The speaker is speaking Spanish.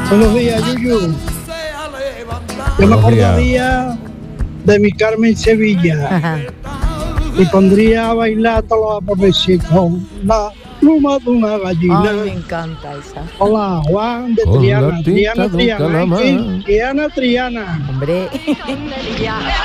Buenos días, Yuyu. Yo me acordaría de mi Carmen Sevilla. Ajá. Y pondría a bailar todos los aproveché con la pluma de una gallina. Ay, me encanta esa. Hola, Juan de Con la Triana. tinta Triana, de un calamar. Triana. Hombre.